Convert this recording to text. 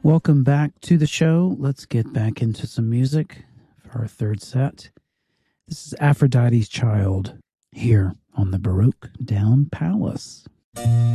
Welcome back to the show. Let's get back into some music for our third set. This is Aphrodite's Child here on the Baroque Down Palace.